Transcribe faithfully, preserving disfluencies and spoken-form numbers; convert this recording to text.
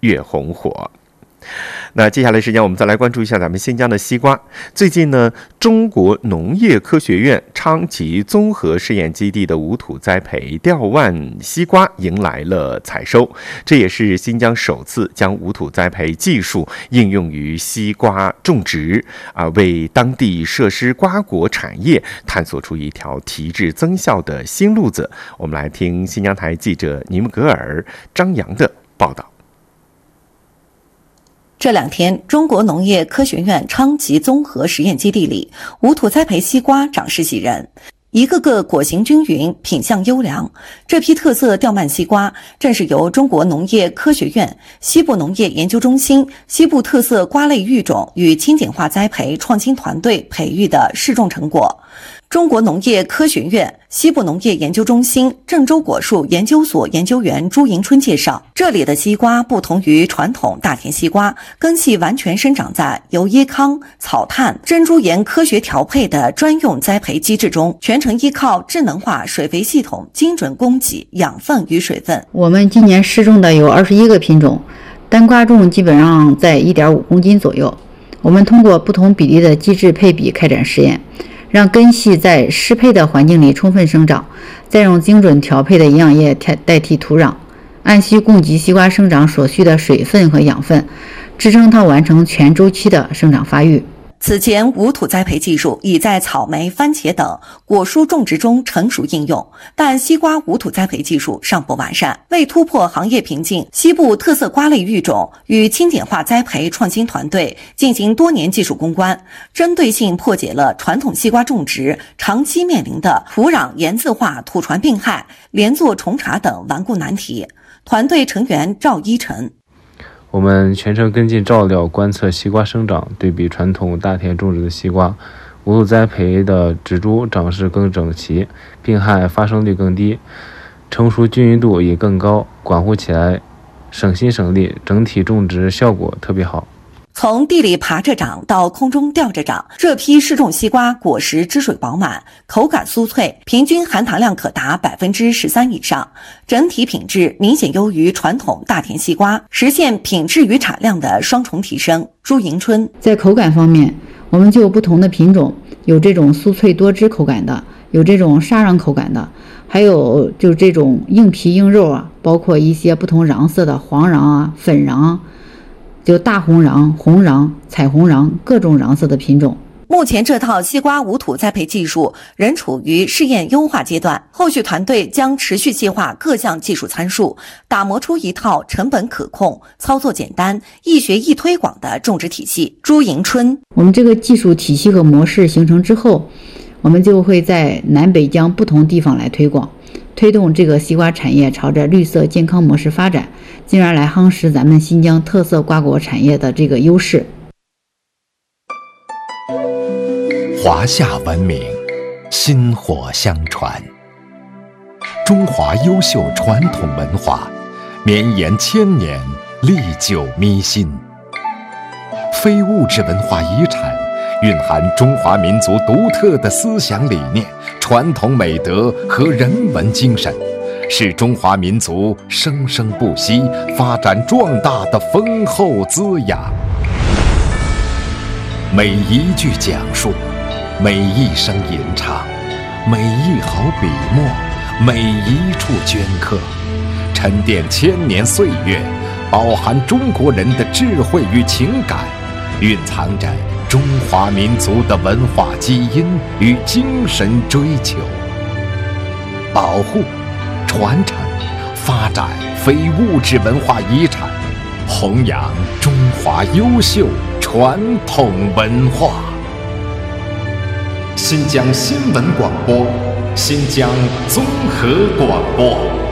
越红火。那接下来时间我们再来关注一下咱们新疆的西瓜。最近呢，中国农业科学院昌吉综合试验基地的无土栽培吊腕西瓜迎来了采收，这也是新疆首次将无土栽培技术应用于西瓜种植啊，为当地设施瓜果产业探索出一条提质增效的新路子。我们来听新疆台记者尼木格尔、张扬的报道。 这两天，中国农业科学院昌吉综合实验基地里，无土栽培西瓜长势喜人，一个个果形均匀，品相优良。这批特色吊蔓西瓜，正是由中国农业科学院、西部农业研究中心西部特色瓜类育种与轻简化栽培创新团队培育的试种成果。中国农业科学院西部农业研究中心郑州果树研究所研究员朱迎春介绍，这里的西瓜不同于传统大田西瓜，根系完全生长在由椰糠、草炭、珍珠岩科学调配的专用栽培机制中，全程依靠智能化水肥系统精准供给养分与水分。 我们今年试种的有二十一个品种，单瓜重基本上在 一点五公斤左右。我们通过不同比例的机制配比开展实验，让根系在适配的环境里充分生长，再用精准调配的营养液代替土壤，按需供给西瓜生长所需的水分和养分，支撑它完成全周期的生长发育。 此前，无土栽培技术已在草莓、番茄等果蔬种植中成熟应用，但西瓜无土栽培技术尚不完善。为突破行业瓶颈，西部特色瓜类育种与轻简化栽培创新团队进行多年技术攻关，针对性破解了传统西瓜种植长期面临的土壤盐渍化、土传病害、连坐虫茬等顽固难题。团队成员赵一晨。 我们全程跟进照料观测西瓜生长，对比传统大田种植的西瓜，无土栽培的植株长势更整齐，病害发生率更低，成熟均匀度也更高，管护起来省心省力，整体种植效果特别好。 从地里爬着长到空中吊着长，这批试种西瓜果实汁水饱满，口感酥脆，平均含糖量可达 百分之十三 以上，整体品质明显优于传统大田西瓜，实现品质与产量的双重提升。朱迎春。 在口感方面，我们就有不同的品种，有这种酥脆多汁口感的，有这种沙瓤口感的，还有就是这种硬皮硬肉啊，包括一些不同瓤色的黄瓤啊、粉瓤，就大红瓤、红瓤、彩虹瓤各种瓤色的品种。 目前这套西瓜无土栽培技术仍处于试验优化阶段，后续团队将持续细化各项技术参数，打磨出一套成本可控、操作简单、易学易推广的种植体系。朱迎春。 我们这个技术体系和模式形成之后，我们就会在南北疆不同地方来推广，推动这个西瓜产业朝着绿色健康模式发展，进而来夯实咱们新疆特色瓜果产业的这个优势。 华夏文明薪火相传，中华优秀传统文化绵延千年，历久弥新。非物质文化遗产蕴含中华民族独特的思想理念、传统美德和人文精神，是中华民族生生不息、发展壮大的丰厚滋养。每一句讲述，每一声吟唱，每一毫笔墨，每一处镌刻，沉淀千年岁月，饱含中国人的智慧与情感，蕴藏着中华民族的文化基因与精神追求。保护、传承、发展非物质文化遗产，弘扬中华优秀传统文化。新疆新闻广播，新疆综合广播。